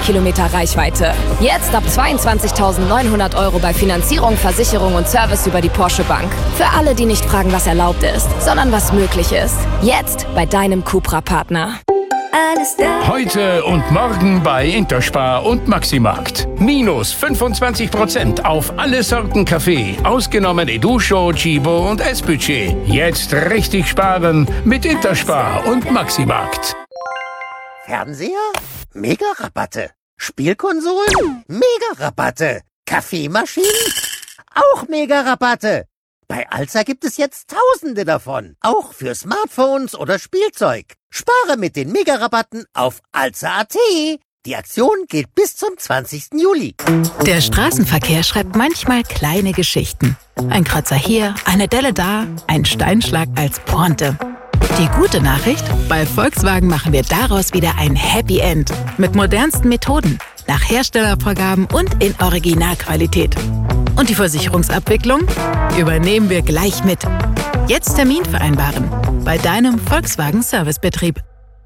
Kilometer Reichweite. Jetzt ab 22.900 € bei Finanzierung, Versicherung und Service über die Porsche Bank. Für alle, die nicht fragen, was erlaubt ist, sondern was möglich ist. Jetzt bei deinem Cupra-Partner. Heute und morgen bei Interspar und Maximarkt. Minus 25% auf alle Sorten Kaffee. Ausgenommen Educho, Chibo und S-Budget. Jetzt richtig sparen mit Interspar und Maximarkt. Fernseher? Mega-Rabatte. Spielkonsolen? Mega-Rabatte. Kaffeemaschinen? Auch Mega-Rabatte. Bei Alza gibt es jetzt Tausende davon. Auch für Smartphones oder Spielzeug. Spare mit den Mega-Rabatten auf Alza.at. Die Aktion gilt bis zum 20. Juli. Der Straßenverkehr schreibt manchmal kleine Geschichten. Ein Kratzer hier, eine Delle da, ein Steinschlag als Pointe. Die gute Nachricht? Bei Volkswagen machen wir daraus wieder ein Happy End. Mit modernsten Methoden, nach Herstellervorgaben und in Originalqualität. Und die Versicherungsabwicklung übernehmen wir gleich mit. Jetzt Termin vereinbaren bei deinem Volkswagen-Servicebetrieb.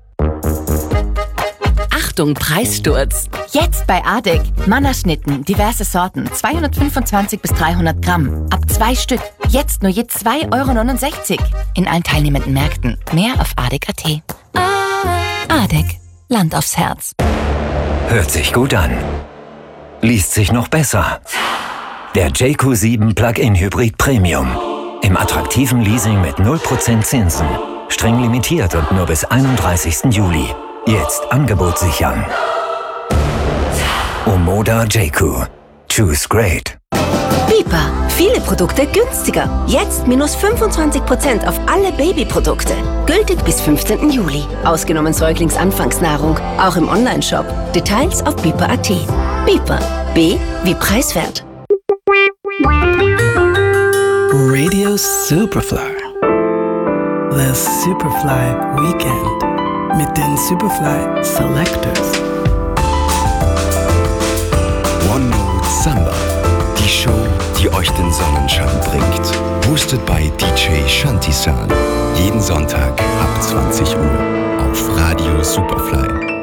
Achtung, Preissturz! Jetzt bei ADEC. Mannerschnitten, diverse Sorten, 225 bis 300 Gramm. Ab 2 Stück. Jetzt nur je 2,69 € in allen teilnehmenden Märkten. Mehr auf ADEC.at. ADEC. Land aufs Herz. Hört sich gut an. Liest sich noch besser. Der JQ7 Plug-in Hybrid Premium. Im attraktiven Leasing mit 0% Zinsen. Streng limitiert und nur bis 31. Juli. Jetzt Angebot sichern. Omoda JQ. Choose great. Bipa. Viele Produkte günstiger. Jetzt minus 25% auf alle Babyprodukte. Gültig bis 15. Juli. Ausgenommen Säuglingsanfangsnahrung. Auch im Onlineshop. Details auf bipa.at. Bipa. B wie preiswert. Radio Superfly. The Superfly Weekend mit den Superfly Selectors. One Note Samba. Die Show, die euch den Sonnenschein bringt. Hostet bei DJ Shanti-san. Jeden Sonntag ab 20 Uhr auf Radio Superfly.